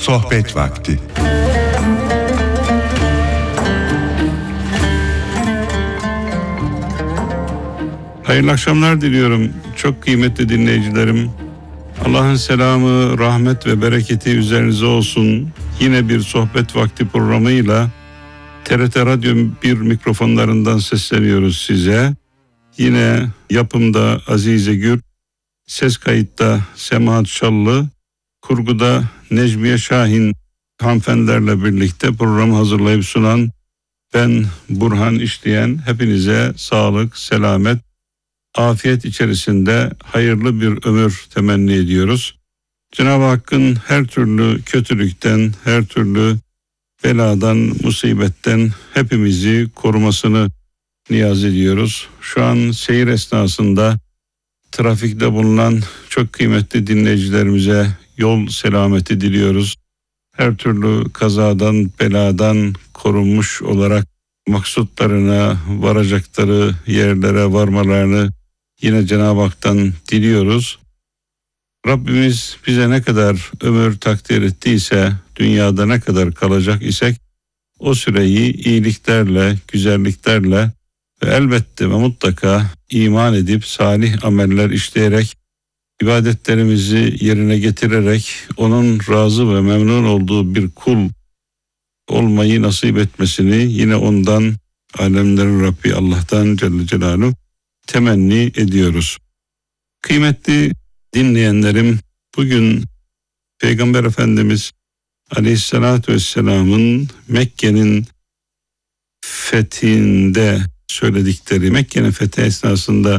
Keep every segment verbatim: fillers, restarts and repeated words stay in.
Sohbet vakti. Hayırlı akşamlar diliyorum çok kıymetli dinleyicilerim. Allah'ın selamı, rahmet ve bereketi üzerinize olsun. Yine bir sohbet vakti programıyla T R T Radyo bir mikrofonlarından sesleniyoruz size. Yine yapımda Azize Gür, ses kayıtta Semahat Şallı, kurguda Necmiye Şahin hanımefendilerle birlikte programı hazırlayıp sunan ben Burhan İşleyen, hepinize sağlık, selamet, afiyet içerisinde hayırlı bir ömür temenni ediyoruz. Cenab-ı Hakk'ın her türlü kötülükten, her türlü beladan, musibetten hepimizi korumasını niyaz ediyoruz. Şu an seyir esnasında trafikte bulunan çok kıymetli dinleyicilerimize yol selameti diliyoruz. Her türlü kazadan, beladan korunmuş olarak maksutlarına, varacakları yerlere varmalarını yine Cenab-ı Hak'tan diliyoruz. Rabbimiz bize ne kadar ömür takdir ettiyse, dünyada ne kadar kalacak isek, o süreyi iyiliklerle, güzelliklerle ve elbette ve mutlaka iman edip salih ameller işleyerek, ibadetlerimizi yerine getirerek onun razı ve memnun olduğu bir kul olmayı nasip etmesini yine ondan, alemlerin Rabbi Allah'tan Celle Celaluhu temenni ediyoruz. Kıymetli dinleyenlerim, bugün Peygamber Efendimiz Aleyhisselatü Vesselam'ın Mekke'nin fethinde söyledikleri, Mekke'nin fethi esnasında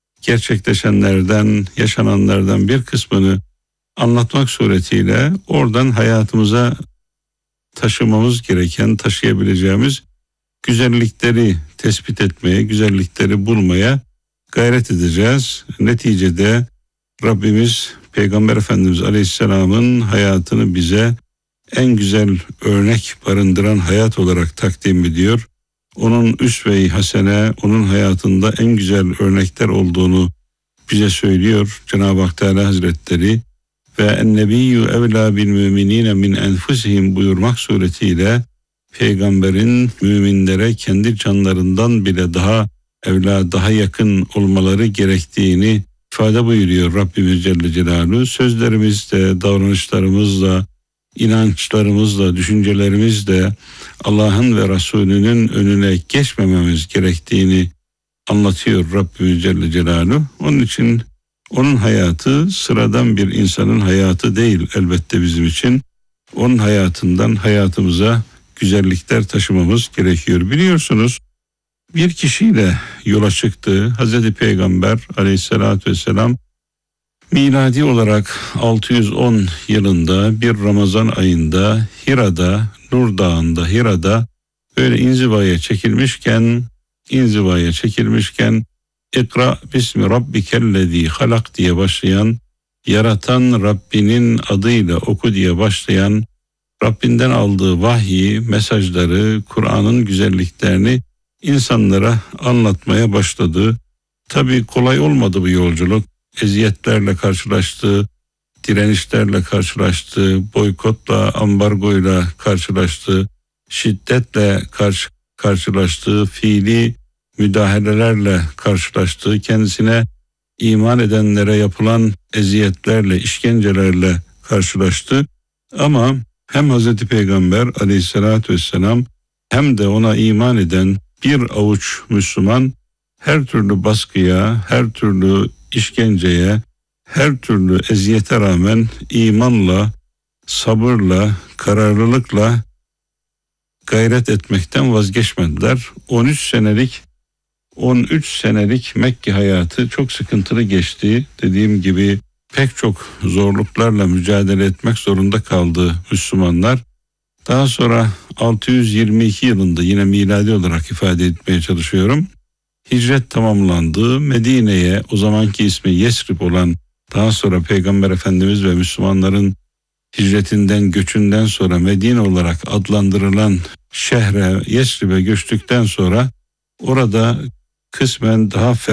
gerçekleşenlerden, yaşananlardan bir kısmını anlatmak suretiyle oradan hayatımıza taşımamız gereken, taşıyabileceğimiz güzellikleri tespit etmeye, güzellikleri bulmaya gayret edeceğiz. Neticede Rabbimiz Peygamber Efendimiz Aleyhisselam'ın hayatını bize en güzel örnek barındıran hayat olarak takdim ediyor. Onun üsve-i hasene, onun hayatında en güzel örnekler olduğunu bize söylüyor Cenab-ı Hak Teala Hazretleri. Ve en-nebiyyü evlâ bil müminîne min enfusihim buyurmak suretiyle Peygamberin müminlere kendi canlarından bile daha evla, daha yakın olmaları gerektiğini ifade buyuruyor Rabbimiz Celle Celaluhu. Sözlerimizle, davranışlarımızla, inançlarımızla, düşüncelerimizle Allah'ın ve Resulünün önüne geçmememiz gerektiğini anlatıyor Rabbimiz Celle Celaluhu. Onun için onun hayatı sıradan bir insanın hayatı değil elbette bizim için. Onun hayatından hayatımıza güzellikler taşımamız gerekiyor. Biliyorsunuz bir kişiyle yola çıktı. Hazreti Peygamber Aleyhisselatü Vesselam miladi olarak altı yüz on yılında bir Ramazan ayında Hira'da, Nur Dağı'nda Hira'da böyle inzivaya çekilmişken, inzivaya çekilmişken İkra bismi rabbikellezî halak diye başlayan, yaratan Rabbinin adıyla oku diye başlayan, Rabbinden aldığı vahyi, mesajları, Kur'an'ın güzelliklerini insanlara anlatmaya başladı. Tabii kolay olmadı bu yolculuk. Eziyetlerle karşılaştı, direnişlerle karşılaştı, boykotla, ambargoyla karşılaştı, şiddetle karşı, karşılaştı, fiili müdahalelerle karşılaştı, kendisine iman edenlere yapılan eziyetlerle, işkencelerle karşılaştı. Ama hem Hazreti Peygamber Aleyhisselatü Vesselam hem de ona iman eden bir avuç Müslüman her türlü baskıya, her türlü işkenceye, her türlü eziyete rağmen imanla, sabırla, kararlılıkla gayret etmekten vazgeçmediler. on üç senelik on üç senelik Mekke hayatı çok sıkıntılı geçti. Dediğim gibi pek çok zorluklarla mücadele etmek zorunda kaldı Müslümanlar. Daha sonra altı yüz yirmi iki yılında, yine miladi olarak ifade etmeye çalışıyorum, hicret tamamlandı. Medine'ye, o zamanki ismi Yesrib olan, daha sonra Peygamber Efendimiz ve Müslümanların hicretinden, göçünden sonra Medine olarak adlandırılan şehre, Yesrib'e göçtükten sonra orada kısmen daha ferah